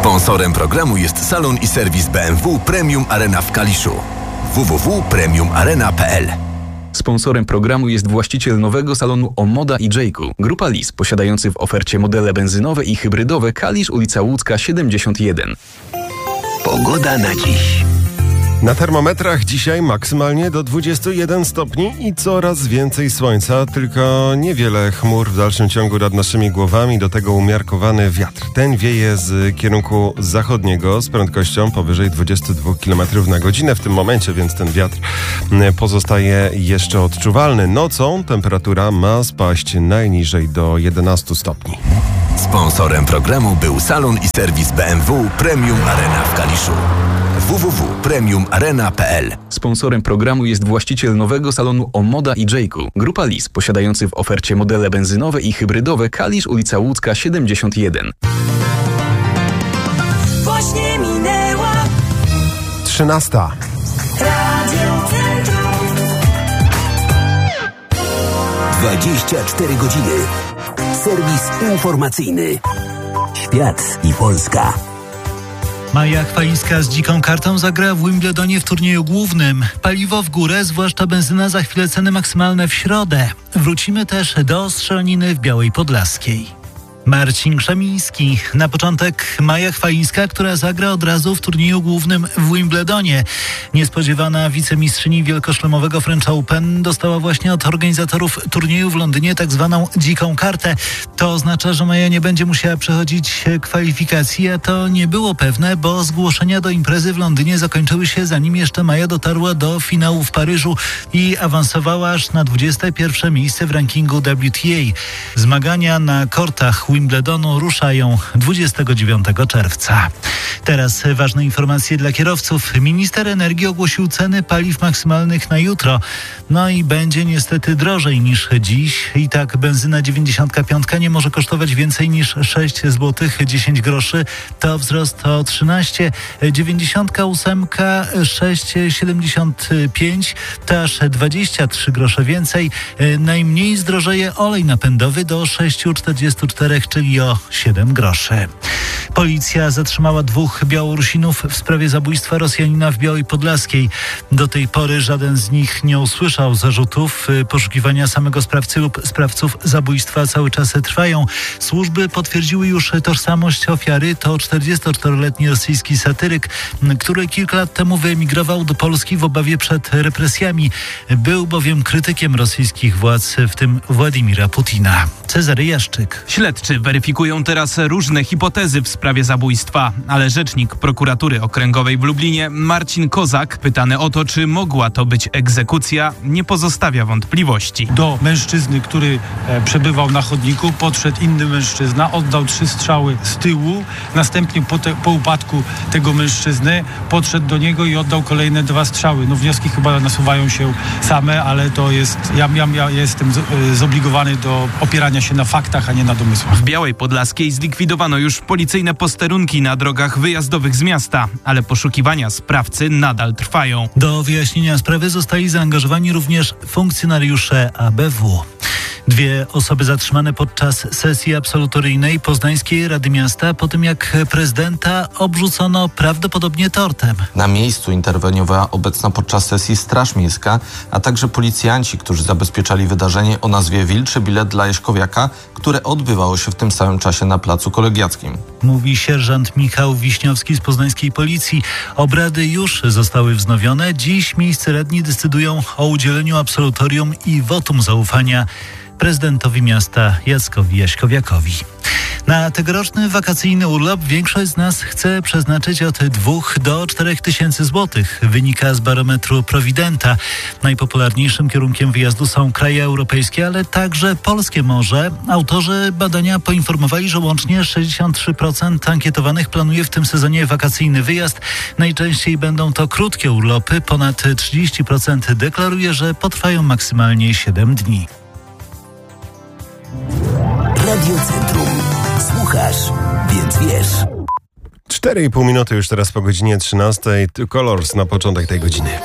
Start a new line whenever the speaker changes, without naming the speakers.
Sponsorem programu jest salon i serwis BMW Premium Arena w Kaliszu. www.premiumarena.pl.
Sponsorem programu jest właściciel nowego salonu Omoda i Jayku. Grupa Lis, posiadający w ofercie modele benzynowe i hybrydowe. Kalisz, ulica Łódzka 71.
Pogoda na dziś.
Na termometrach dzisiaj maksymalnie do 21 stopni i coraz więcej słońca, tylko niewiele chmur w dalszym ciągu nad naszymi głowami, do tego umiarkowany wiatr. Ten wieje z kierunku zachodniego z prędkością powyżej 22 km na godzinę w tym momencie, więc ten wiatr pozostaje jeszcze odczuwalny. Nocą temperatura ma spaść najniżej do 11 stopni.
Sponsorem programu był salon i serwis BMW Premium Arena w Kaliszu. www.premiumarena.pl.
Sponsorem programu jest właściciel nowego salonu Omoda i Jayku. Grupa Lis, posiadający w ofercie modele benzynowe i hybrydowe. Kalisz, ulica Łódzka 71.
Właśnie minęła
13.
Radio Centrum.
24 godziny. Serwis informacyjny. Świat i Polska.
Maja Chwalińska z dziką kartą zagra w Wimbledonie w turnieju głównym. Paliwo w górę, zwłaszcza benzyna, za chwilę ceny maksymalne w środę. Wrócimy też do strzelaniny w Białej Podlaskiej. Marcin Krzemiński. Na początek Maja Chwalińska, która zagra od razu w turnieju głównym w Wimbledonie. Niespodziewana wicemistrzyni wielkoszlemowego French Open dostała właśnie od organizatorów turnieju w Londynie tak zwaną dziką kartę. To oznacza, że Maja nie będzie musiała przechodzić kwalifikacji, a to nie było pewne, bo zgłoszenia do imprezy w Londynie zakończyły się, zanim jeszcze Maja dotarła do finału w Paryżu i awansowała aż na 21 miejsce w rankingu WTA. Zmagania na kortach Wimbledonu ruszają 29 czerwca. Teraz ważne informacje dla kierowców. Minister energii ogłosił ceny paliw maksymalnych na jutro. No i będzie niestety drożej niż dziś. I tak benzyna 95 nie może kosztować więcej niż 6 zł 10 groszy. To wzrost o 13. 98 6,75 to aż 23 grosze więcej. Najmniej zdrożeje olej napędowy do 6,44, czyli o 7 groszy. Policja zatrzymała 2 Białorusinów w sprawie zabójstwa Rosjanina w Białej Podlaskiej. Do tej pory żaden z nich nie usłyszał zarzutów. Poszukiwania samego sprawcy lub sprawców zabójstwa cały czas trwają. Służby potwierdziły już tożsamość ofiary. To 44-letni rosyjski satyryk, który kilka lat temu wyemigrował do Polski w obawie przed represjami. Był bowiem krytykiem rosyjskich władz, w tym Władimira Putina. Cezary Jaszczyk.
Śledczy weryfikują teraz różne hipotezy w sprawie zabójstwa, ale rzecznik prokuratury okręgowej w Lublinie, Marcin Kozak, pytany o to, czy mogła to być egzekucja, nie pozostawia wątpliwości.
Do mężczyzny, który przebywał na chodniku, podszedł inny mężczyzna, oddał 3 strzały z tyłu, następnie po upadku tego mężczyzny podszedł do niego i oddał kolejne 2 strzały. No wnioski chyba nasuwają się same, ale to jest, ja jestem zobligowany do opierania się na faktach, a nie na domysłach.
W Białej Podlaskiej zlikwidowano już policyjne posterunki na drogach wyjazdowych z miasta, ale poszukiwania sprawcy nadal trwają.
Do wyjaśnienia sprawy zostali zaangażowani również funkcjonariusze ABW. 2 osoby zatrzymane podczas sesji absolutoryjnej Poznańskiej Rady Miasta po tym, jak prezydenta obrzucono prawdopodobnie tortem.
Na miejscu interweniowała obecna podczas sesji Straż Miejska, a także policjanci, którzy zabezpieczali wydarzenie o nazwie Wilczy Bilet dla Jaśkowiaka, które odbywało się w tym samym czasie na Placu Kolegiackim.
Mówi sierżant Michał Wiśniowski z poznańskiej policji. Obrady już zostały wznowione. Dziś miejscy radni decydują o udzieleniu absolutorium i wotum zaufania prezydentowi miasta Jackowi Jaśkowiakowi. Na tegoroczny wakacyjny urlop większość z nas chce przeznaczyć od 2 do 4 tysięcy złotych. Wynika z barometru Prowidenta. Najpopularniejszym kierunkiem wyjazdu są kraje europejskie, ale także polskie morze. Autorzy badania poinformowali, że łącznie 63% ankietowanych planuje w tym sezonie wakacyjny wyjazd. Najczęściej będą to krótkie urlopy. Ponad 30% deklaruje, że potrwają maksymalnie 7 dni.
Radio Centrum. Słuchasz, więc wiesz.
4,5 minuty już teraz po godzinie 13. Two Colors na początek tej godziny.